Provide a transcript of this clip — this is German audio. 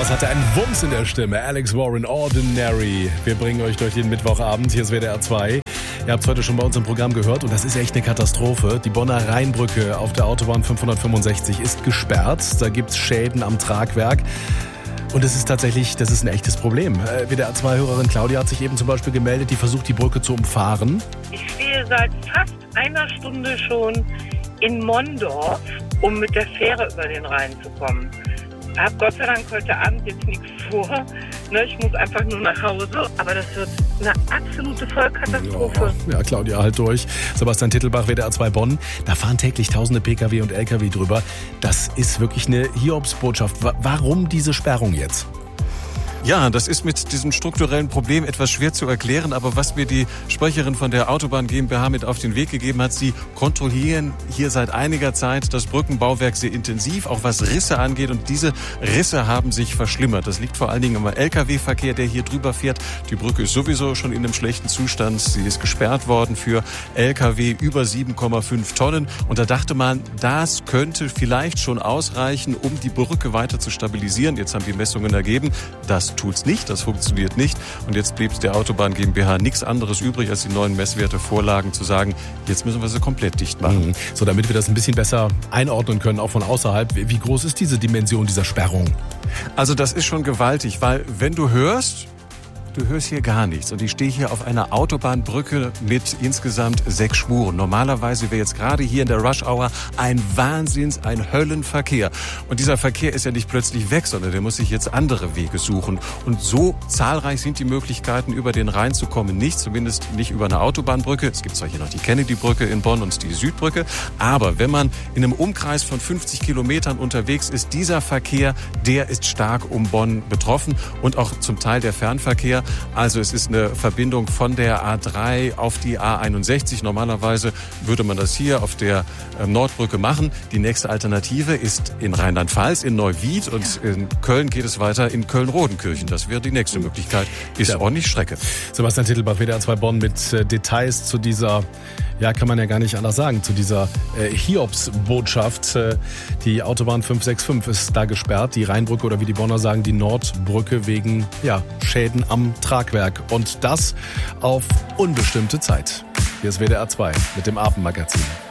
Thomas hatte einen Wumms in der Stimme. Alex Warren, Ordinary. Wir bringen euch durch den Mittwochabend. Hier ist WDR 2. Ihr habt es heute schon bei uns im Programm gehört und das ist echt eine Katastrophe. Die Bonner Rheinbrücke auf der Autobahn 565 ist gesperrt. Da gibt es Schäden am Tragwerk. Und das ist ein echtes Problem. WDR 2-Hörerin Claudia hat sich eben zum Beispiel gemeldet, die versucht, die Brücke zu umfahren. Ich stehe seit fast einer Stunde schon in Mondorf, um mit der Fähre über den Rhein zu kommen. Ich habe Gott sei Dank heute Abend jetzt nichts vor. Ich muss einfach nur nach Hause. Aber das wird eine absolute Vollkatastrophe. Ja, Claudia, halt durch. Sebastian Tittelbach, WDR 2 Bonn. Da fahren täglich tausende Pkw und Lkw drüber. Das ist wirklich eine Hiobsbotschaft. Warum diese Sperrung jetzt? Ja, das ist mit diesem strukturellen Problem etwas schwer zu erklären, aber was mir die Sprecherin von der Autobahn GmbH mit auf den Weg gegeben hat, sie kontrollieren hier seit einiger Zeit das Brückenbauwerk sehr intensiv, auch was Risse angeht, und diese Risse haben sich verschlimmert. Das liegt vor allen Dingen am Lkw-Verkehr, der hier drüber fährt. Die Brücke ist sowieso schon in einem schlechten Zustand. Sie ist gesperrt worden für Lkw über 7,5 Tonnen und da dachte man, das könnte vielleicht schon ausreichen, um die Brücke weiter zu stabilisieren. Jetzt haben die Messungen ergeben, das tut's nicht, das funktioniert nicht. Und jetzt blieb es der Autobahn GmbH nichts anderes übrig, als die neuen Messwerte vorlagen, zu sagen, jetzt müssen wir sie komplett dicht machen. So, damit wir das ein bisschen besser einordnen können, auch von außerhalb. Wie groß ist diese Dimension dieser Sperrung? Also das ist schon gewaltig, weil wenn du hörst hier gar nichts. Und ich stehe hier auf einer Autobahnbrücke mit insgesamt 6 Spuren. Normalerweise wäre jetzt gerade hier in der Rush-Hour ein Höllenverkehr. Und dieser Verkehr ist ja nicht plötzlich weg, sondern der muss sich jetzt andere Wege suchen. Und so zahlreich sind die Möglichkeiten, über den Rhein zu kommen, nicht. Zumindest nicht über eine Autobahnbrücke. Es gibt zwar hier noch die Kennedy-Brücke in Bonn und die Südbrücke. Aber wenn man in einem Umkreis von 50 Kilometern unterwegs ist, dieser Verkehr, der ist stark um Bonn betroffen. Und auch zum Teil der Fernverkehr. Also es ist eine Verbindung von der A3 auf die A61. Normalerweise würde man das hier auf der Nordbrücke machen. Die nächste Alternative ist in Rheinland-Pfalz, in Neuwied, und in Köln geht es weiter in Köln-Rodenkirchen. Das wäre die nächste Möglichkeit. Ist ordentlich Strecke. Sebastian Tittelbach, WDR 2 Bonn mit Details zu dieser, kann man ja gar nicht anders sagen, zu dieser Hiobsbotschaft. Die Autobahn 565 ist da gesperrt, die Rheinbrücke oder wie die Bonner sagen, die Nordbrücke wegen Schäden am Tragwerk. Und das auf unbestimmte Zeit. Hier ist WDR 2 mit dem Abendmagazin.